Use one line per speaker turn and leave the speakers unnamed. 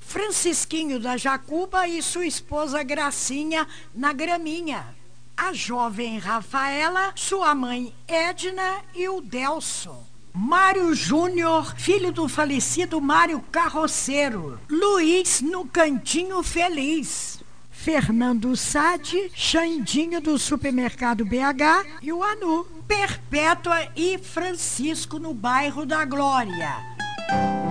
Francisquinho da Jacuba e sua esposa Gracinha na graminha. A jovem Rafaela, sua mãe Edna e o Delson. Mário Júnior, filho do falecido Mário Carroceiro. Luiz no Cantinho Feliz. Fernando Sade, Xandinho do Supermercado BH e o Anu. Perpétua e Francisco no bairro da Glória.